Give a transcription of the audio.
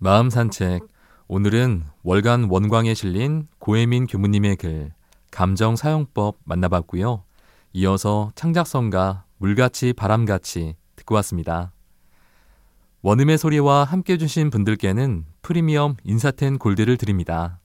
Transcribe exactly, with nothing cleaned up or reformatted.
마음 산책. 오늘은 월간 원광에 실린 고혜민 교무님의 글 감정 사용법 만나봤고요. 이어서 창작성가 물같이 바람같이 듣고 왔습니다. 원음의 소리와 함께 해주신 분들께는 프리미엄 인사텐 골드를 드립니다.